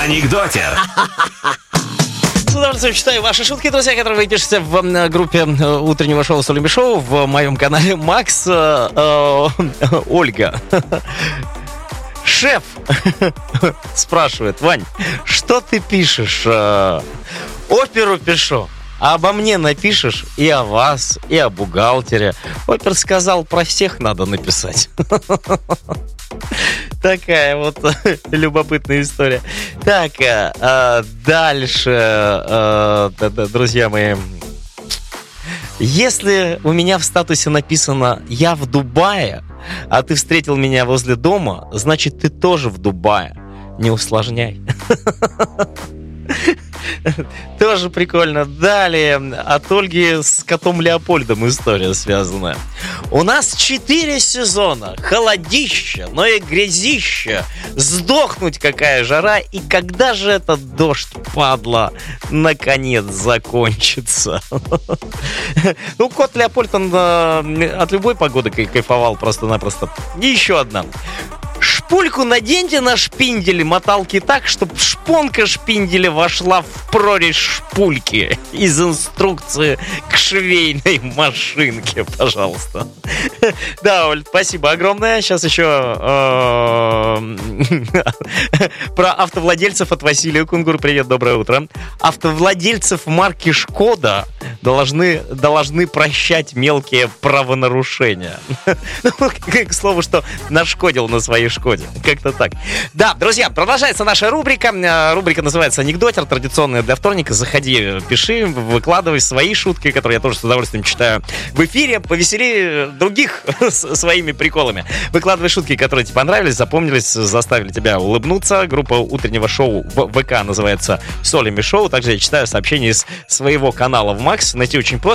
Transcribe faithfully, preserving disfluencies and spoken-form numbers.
Анекдотер. С удовольствием читаю ваши шутки, друзья, которые вы пишете в группе утреннего шоу «Соли Шоу» в моем канале Макс. Э, э, Ольга. Шеф спрашивает: Вань, что ты пишешь? Э, оперу пишу. А обо мне напишешь и о вас, и о бухгалтере. Опер сказал, про всех надо написать. Такая вот любопытная история. Так, а, дальше, а, да, да, друзья мои. Если у меня в статусе написано «Я в Дубае», а ты встретил меня возле дома, значит, ты тоже в Дубае. Не усложняй. Тоже прикольно. Далее от Ольги с котом Леопольдом история связанная. У нас четыре сезона. Холодище, но и грязище. Сдохнуть какая жара. И когда же этот дождь, падла, наконец закончится? Ну, кот Леопольд, он от любой погоды кайфовал просто-напросто. И еще одна. Шпульку наденьте на шпиндель моталки так, чтобы шпонка шпинделя вошла в прорезь шпульки. Из инструкции к швейной машинке, пожалуйста. Да, Оль, спасибо огромное. Сейчас еще про автовладельцев от Василия Кунгур. Привет, доброе утро. Автовладельцев марки Шкода должны, должны прощать мелкие правонарушения. К слову, что нашкодил на своей Шкоде. Как-то так. Да, друзья, продолжается наша рубрика. Рубрика называется «Анекдотер», традиционная для вторника. Заходи, пиши, выкладывай свои шутки, которые я тоже с удовольствием читаю в эфире. Повесели других своими приколами. Выкладывай шутки, которые тебе понравились, запомнились, заставили тебя улыбнуться. Группа утреннего шоу в ВК называется «Солями Шоу». Также я читаю сообщения из своего канала в Макс. Найти очень просто.